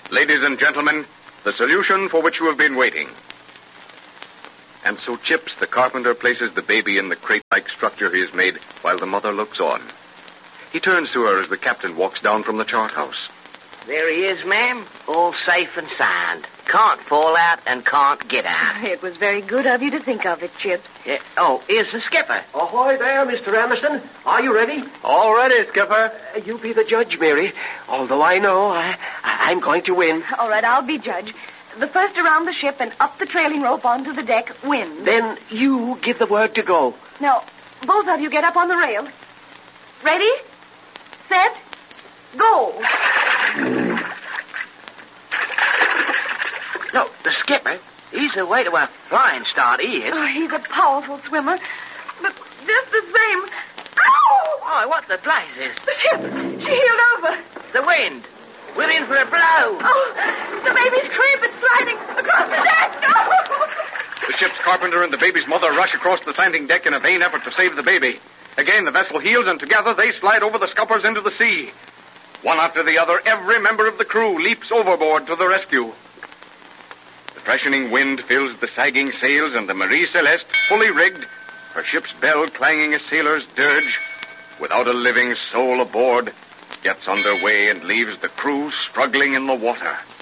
Ladies and gentlemen, the solution for which you have been waiting. And so Chips, the carpenter, places the baby in the crate-like structure he has made while the mother looks on. He turns to her as the captain walks down from the chart house. There he is, ma'am. All safe and sound. Can't fall out and can't get out. It was very good of you to think of it, Chips. Yeah. Oh, here's the skipper. Ahoy there, Mr. Anderson. Are you ready? All ready, Skipper. You be the judge, Mary. Although I know I'm going to win. All right, I'll be judge. The first around the ship and up the trailing rope onto the deck wins. Then you give the word to go. Now, both of you get up on the rail. Ready? Set? Go. No, the skipper, he's away to a flying start, he is. Oh, he's a powerful swimmer. But just the same... Ow! Oh, what the blazes? The ship! She heeled over. The wind. We're in for a blow. Oh, the baby's crib is sliding across the deck. No! The ship's carpenter and the baby's mother rush across the landing deck in a vain effort to save the baby. Again, the vessel heels, and together they slide over the scuppers into the sea. One after the other, every member of the crew leaps overboard to the rescue. The freshening wind fills the sagging sails, and the Marie Celeste, fully rigged, her ship's bell clanging a sailor's dirge, without a living soul aboard, gets under way and leaves the crew struggling in the water.